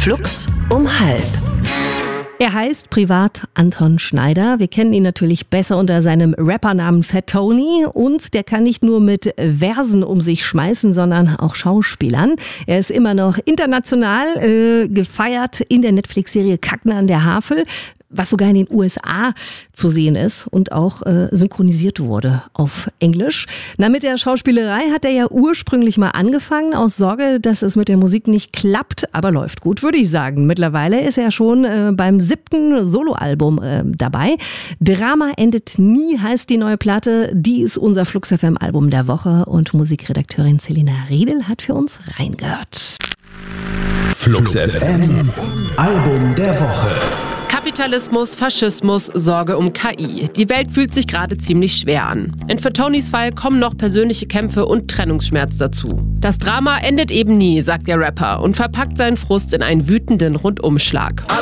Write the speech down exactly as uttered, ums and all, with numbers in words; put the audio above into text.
Flux um halb. Er heißt privat Anton Schneider. Wir kennen ihn natürlich besser unter seinem Rappernamen Fat Tony. Und der kann nicht nur mit Versen um sich schmeißen, sondern auch Schauspielern. Er ist immer noch international äh, gefeiert in der Netflix-Serie Kacken an der Havel, was sogar in den U S A zu sehen ist und auch äh, synchronisiert wurde auf Englisch. Na, mit der Schauspielerei hat er ja ursprünglich mal angefangen, aus Sorge, dass es mit der Musik nicht klappt, aber läuft gut, würde ich sagen. Mittlerweile ist er schon äh, beim siebten Soloalbum äh, dabei. Drama endet nie heißt die neue Platte. Die ist unser Flux F M Album der Woche und Musikredakteurin Selina Riedel hat für uns reingehört. Flux F M Album der Woche. Kapitalismus, Faschismus, Sorge um K I. Die Welt fühlt sich gerade ziemlich schwer an. In Fat Tonys Fall kommen noch persönliche Kämpfe und Trennungsschmerz dazu. Das Drama endet eben nie, sagt der Rapper und verpackt seinen Frust in einen wütenden Rundumschlag.